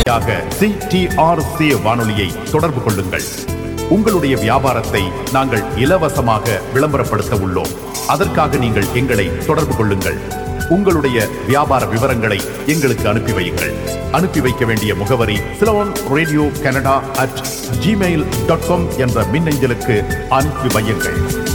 CTRC வானொலியை தொடர்பு கொள்ளுங்கள். உங்களுடைய வியாபாரத்தை நாங்கள் இலவசமாக விளம்பரப்படுத்த உள்ளோம். அதற்காக நீங்கள் எங்களை தொடர்பு கொள்ளுங்கள். உங்களுடைய வியாபார விவரங்களை எங்களுக்கு அனுப்பி வையுங்கள். அனுப்பி வைக்க வேண்டிய முகவரி சிலோன் ரேடியோ கனடா @gmail.com என்ற மின்னஞ்சலுக்கு அனுப்பி வையுங்கள்.